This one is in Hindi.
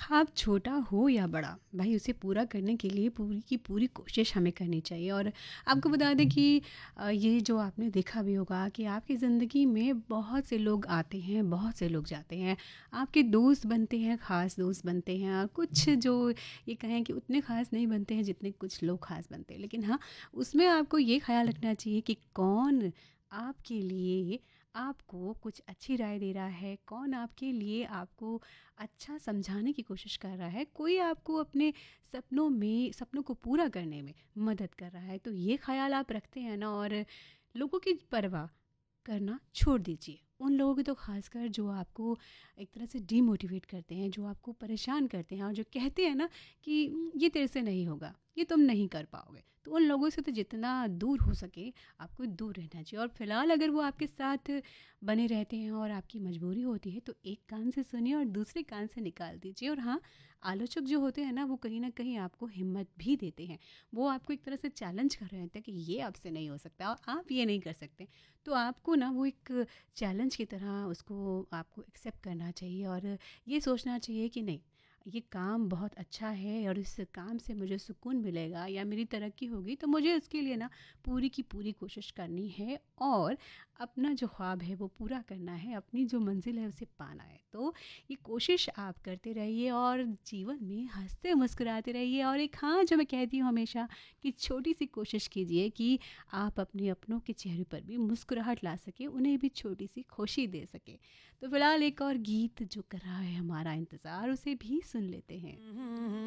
ख्वाब छोटा हो या बड़ा, भाई उसे पूरा करने के लिए पूरी की पूरी कोशिश हमें करनी चाहिए। और आपको बता दें कि ये जो आपने देखा भी होगा कि आपकी ज़िंदगी में बहुत से लोग आते हैं, बहुत से लोग जाते हैं। आपके दोस्त बनते हैं, ख़ास दोस्त बनते हैं, और कुछ जो ये कहें कि उतने ख़ास नहीं बनते हैं जितने कुछ लोग ख़ास बनते हैं। लेकिन हाँ, उसमें आपको ये ख़्याल रखना चाहिए कि कौन आपके लिए आपको कुछ अच्छी राय दे रहा है, कौन आपके लिए आपको अच्छा समझाने की कोशिश कर रहा है, कोई आपको अपने सपनों को पूरा करने में मदद कर रहा है। तो ये ख़्याल आप रखते हैं ना, और लोगों की परवाह करना छोड़ दीजिए। उन लोगों की तो ख़ासकर जो आपको एक तरह से डीमोटिवेट करते हैं, जो आपको परेशान करते हैं और जो कहते हैं ना कि ये तेरे से नहीं होगा, ये तुम नहीं कर पाओगे। तो उन लोगों से तो जितना दूर हो सके आपको दूर रहना चाहिए। और फ़िलहाल अगर वो आपके साथ बने रहते हैं और आपकी मजबूरी होती है तो एक कान से सुनिए और दूसरे कान से निकाल दीजिए। और हाँ, आलोचक जो होते हैं ना, वो कहीं न कहीं आपको हिम्मत भी देते हैं। वो आपको एक तरह से चैलेंज कर रहे होते हैं कि ये आपसे नहीं हो सकता और आप ये नहीं कर सकते। तो आपको ना वो एक चैलेंज की तरह उसको आपको एक्सेप्ट करना चाहिए, और ये सोचना चाहिए कि नहीं, ये काम बहुत अच्छा है और इस काम से मुझे सुकून मिलेगा या मेरी तरक्की होगी, तो मुझे उसके लिए ना पूरी की पूरी कोशिश करनी है और अपना जो ख्वाब है वो पूरा करना है, अपनी जो मंजिल है उसे पाना है। तो ये कोशिश आप करते रहिए और जीवन में हंसते मुस्कुराते रहिए। और एक हाँ, जो मैं कहती हूँ हमेशा, कि छोटी सी कोशिश कीजिए कि आप अपने अपनों के चेहरे पर भी मुस्कुराहट ला सके, उन्हें भी छोटी सी खुशी दे सके। तो फिलहाल एक और गीत जो कर रहा है हमारा इंतज़ार, उसे भी सुन लेते हैं।